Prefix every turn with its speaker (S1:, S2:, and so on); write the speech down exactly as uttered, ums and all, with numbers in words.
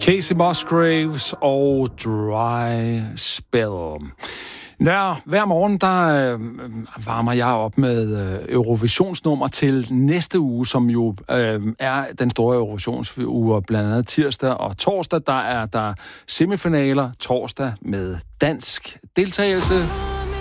S1: Casey Musgraves og Dry Spell. Ja, hver morgen der øh, varmer jeg op med øh, Eurovisionsnummer til næste uge, som jo øh, er den store Eurovisionsuge, blandt andet tirsdag og torsdag. Der er der semifinaler torsdag med dansk deltagelse.